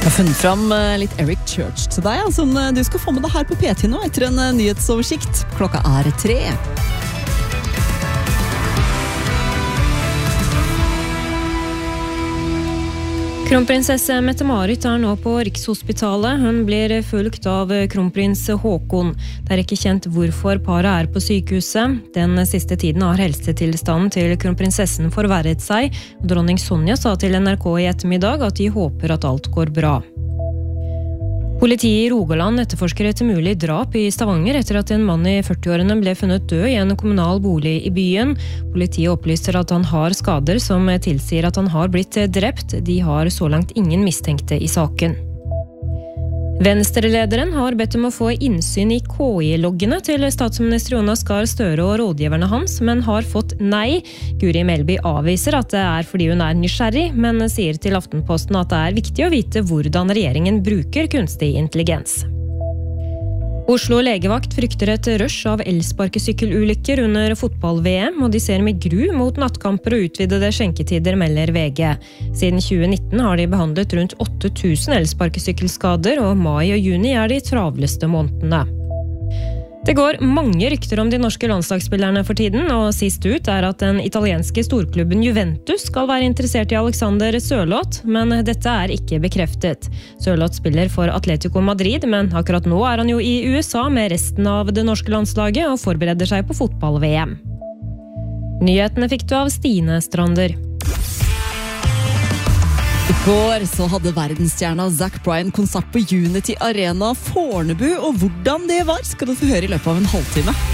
Jeg har funnet fram litt Eric Church til deg, som du skal få med deg her på P10 nå etter en nyhetsoversikt. Klokka er 3. Kronprinsesse Mette-Marit er nå på Rikshospitalet. Hun blir fulgt av kronprins Håkon. Det er ikke kjent hvorfor paret er på sykehuset. Den siste tiden har helsetilstanden til kronprinsessen forverret seg. Dronning Sonja sa til NRK i ettermiddag at de håper at alt går bra. Politiet i Rogaland etterforsker et mulig drap i Stavanger etter at en mann i 40-årene ble funnet død i en kommunal bolig i byen. Politiet opplyser at han har skader som tilsier at han har blitt drept. De har så langt ingen mistenkte i saken. Venstre-lederen har bedt om å få innsyn i KI-loggene til statsminister Jonas Gahr Støre og rådgiverne hans, men har fått nei. Guri Melby avviser at det er fordi hun er nysgjerrig, men sier til Aftenposten at det er viktig å vite hvordan regjeringen bruker kunstig intelligens. Oslo legevakt frykter et rush av elsparkesykkelulykker under fotball-VM, og de ser med gru mot nattkamper og utvidede skjenketider, melder VG. Siden 2019 har de behandlet rundt 8000 elsparkesykkelskader, og mai og juni er de travleste månedene. Det går mange rykter om de norske landslagsspillerne for tiden, og sist ut er at den italienske storklubben Juventus skal være interessert i Alexander Sørloth, men dette er ikke bekreftet. Sørloth spiller for Atletico Madrid, men akkurat nå er han jo i USA med resten av det norske landslaget og forbereder seg på fotball-VM. Nyhetene fikk du av Stine Strander. I går så hadde verdensstjerna Zach Bryan konsert på Unity Arena Fornebu, og hvordan det var skal du få høre i løpet av en halvtime.